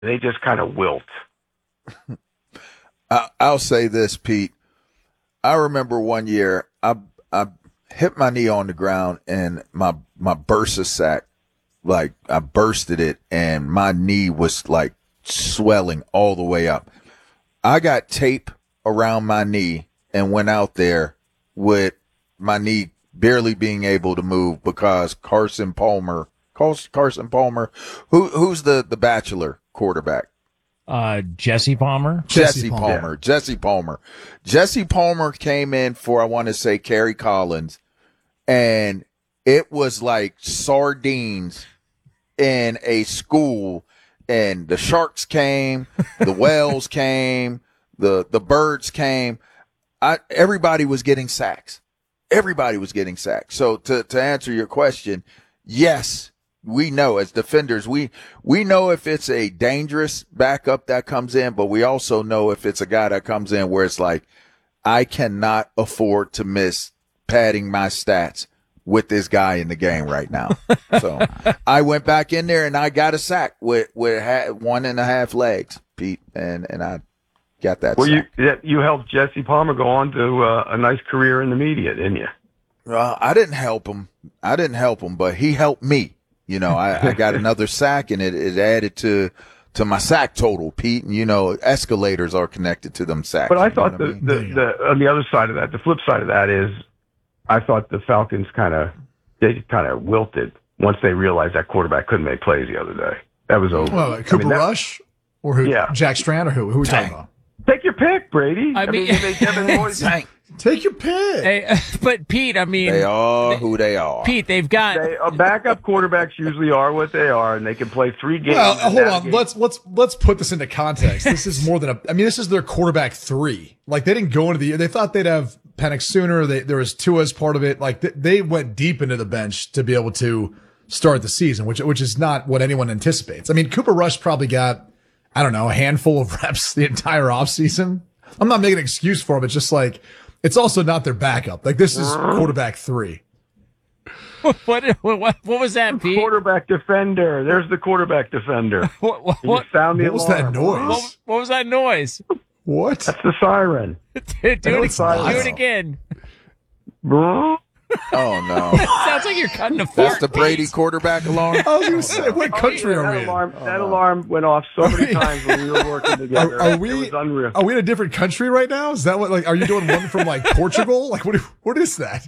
They just kind of wilt. I'll say this, Pete. I remember one year I hit my knee on the ground and my bursa sac, like I bursted it and my knee was like swelling all the way up. I got tape around my knee and went out there with my knee barely being able to move because Carson Palmer, who's the Bachelor quarterback? Jesse Palmer. Jesse Palmer came in for, I want to say, Kerry Collins, and it was like sardines in a school, and the sharks came, the whales came, the birds came. Everybody was getting sacks. So to answer your question, yes, we know as defenders, we know if it's a dangerous backup that comes in, but we also know if it's a guy that comes in where it's like, I cannot afford to miss padding my stats with this guy in the game right now. So I went back in there and I got a sack with 1.5 legs, Pete, and I got that sack. You helped Jesse Palmer go on to a nice career in the media, didn't you? I didn't help him, but he helped me. You know, I got another sack, and it added to my sack total, Pete. And, you know, escalators are connected to them sacks. But I thought the on the other side of that, the flip side of that is I thought the Falcons kind of wilted once they realized that quarterback couldn't make plays the other day. That was over. Well, Cooper Rush or who? Yeah. Jack Strand or who? Who are we talking about? Take your pick, Brady. I mean they made Devin Lloyd. Take your pick. Hey, but Pete, I mean, they are who they are. Pete, they've got backup quarterbacks usually are what they are, and they can play 3 games. Well, hold on. Let's put this into context. This is more than this is their quarterback 3. Like they didn't go into the year. They thought they'd have Penix sooner. There was Tua as part of it. Like they went deep into the bench to be able to start the season, which is not what anyone anticipates. I mean, Cooper Rush probably got, I don't know, a handful of reps the entire offseason. I'm not making an excuse for him. It's just like, it's also not their backup. Like this is quarterback 3. What was that, Pete? Quarterback defender. There's the quarterback defender. What sound the was alarm. that noise? What was that noise? What? That's the siren. do it again. Oh no! Sounds like you're cutting a fart. That's the Brady quarterback alarm. I was going to say, what country are we in? That alarm went off so many times when we were working together. It was unreal. Are we in a different country right now? Is that what? Like, are you doing one from like Portugal? Like, what is that?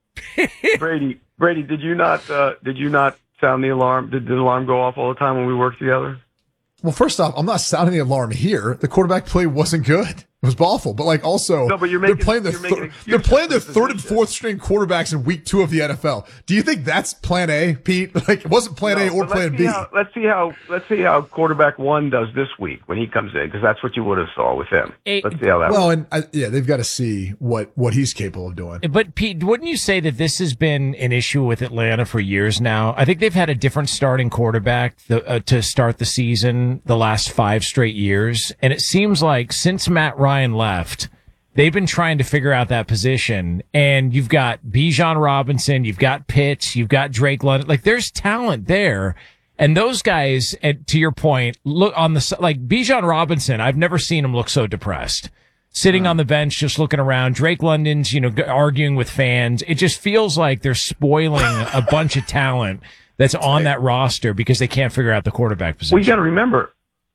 Brady, did you not sound the alarm? Did the alarm go off all the time when we worked together? Well, first off, I'm not sounding the alarm here. The quarterback play wasn't good. It was awful. But like also, no, but they're playing their third and fourth string quarterbacks in week 2 of the NFL. Do you think that's plan A, Pete? Like it wasn't plan A or plan B. Let's see how quarterback 1 does this week when he comes in, because that's what you would have saw with him. Let's see how that works. And they've got to see what he's capable of doing. But Pete, wouldn't you say that this has been an issue with Atlanta for years now? I think they've had a different starting quarterback to start the season the last 5 straight years, and it seems like since Matt Ryan left, they've been trying to figure out that position. And you've got Bijan Robinson, you've got Pitts, you've got Drake London. Like there's talent there. And those guys, to your point, look on the, like Bijan Robinson, I've never seen him look so depressed. Sitting on the bench, just looking around. Drake London's, arguing with fans. It just feels like they're spoiling a bunch of talent that's on that roster because they can't figure out the quarterback position. Well, you got to remember,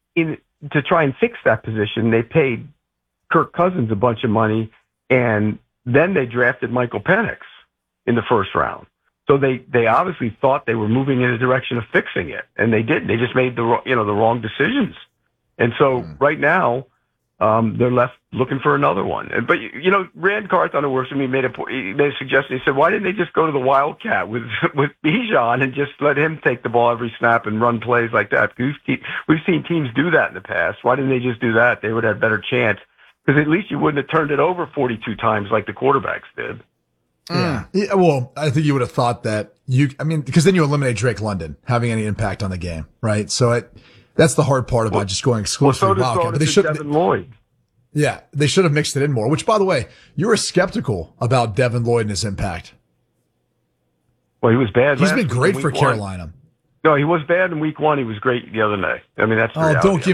to try and fix that position, they paid Kirk Cousins a bunch of money, and then they drafted Michael Penix in the first round. So they obviously thought they were moving in the direction of fixing it, and they didn't. They just made the wrong decisions. And so right now, they're left looking for another one. But Rand Carthon, who works with me, made a suggestion. He said, "Why didn't they just go to the Wildcat with Bijan and just let him take the ball every snap and run plays like that?" Because we've seen teams do that in the past. Why didn't they just do that? They would have a better chance. Because at least you wouldn't have turned it over 42 times like the quarterbacks did. Yeah. Well, I think you would have thought that because then you eliminate Drake London having any impact on the game, right? So that's the hard part about just going exclusively Wildcat. But they should Devin Lloyd. Yeah, they should have mixed it in more. Which, by the way, you were skeptical about Devin Lloyd and his impact. Well, he was bad. He's been great for Carolina. No, he was bad in week one. He was great the other day. I mean, that's the Oh, reality don't of it. give